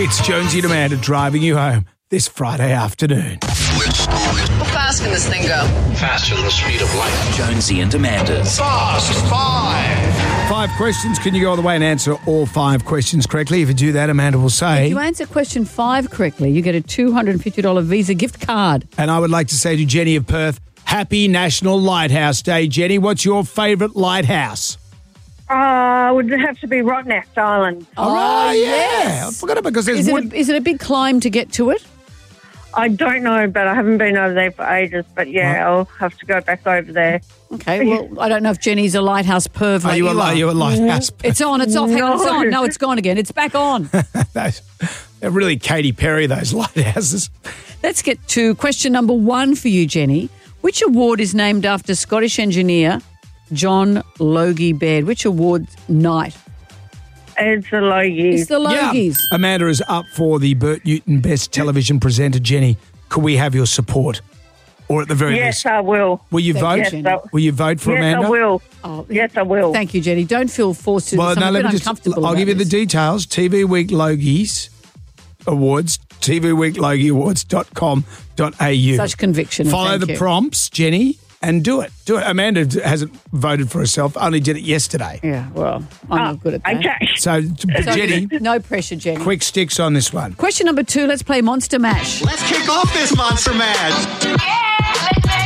It's Jonesy and Amanda driving you home this Friday afternoon. How fast can this thing go? Faster than the speed of light. Jonesy and Amanda's Fast Five. 5 questions. Can you go all the way and answer all 5 questions correctly? If you do that, Amanda will say. If you answer question 5 correctly, you get a $250 Visa gift card. And I would like to say to Jenny of Perth, Happy National Lighthouse Day. Jenny, what's your favourite lighthouse? Would have to be Rottnest Island. Oh, yes. I forgot about because there's Is it a big climb to get to it? I don't know, but I haven't been over there for ages. But yeah, I'll have to go back over there. Okay, well, I don't know if Jenny's a lighthouse perv like Are you a lighthouse? It's on, it's off. Hang on, it's on. No, it's gone again. It's back on. They're really Katy Perry, those lighthouses. Let's get to question number 1 for you, Jenny. Which award is named after Scottish engineer John Logie Baird? Which award night? It's the Logies. It's the Logies. Yeah. Amanda is up for the Bert Newton Best Television Presenter. Jenny, could we have your support? Or at the very Yes, least, I will. will you vote? Yes, I- Will you vote for Yes, Amanda? I will. Oh, Yes, I will. Thank you, Jenny. Don't feel forced to. Well, I'm no, a let bit me just. uncomfortable I'll about give you the this. details. TV Week Logies Awards, tvweeklogieawards.com.au. Such conviction. Follow Thank the you. prompts, Jenny, and do it. Do it. Amanda hasn't voted for herself, only did it yesterday. Yeah, well, I'm not good at that. Okay. So, Jenny, No pressure, Jenny. quick sticks on this one. Question number 2, let's play Monster Mash. Let's kick off this Monster Mash.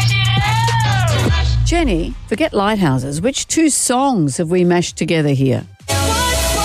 Jenny, forget lighthouses. Which 2 songs have we mashed together here?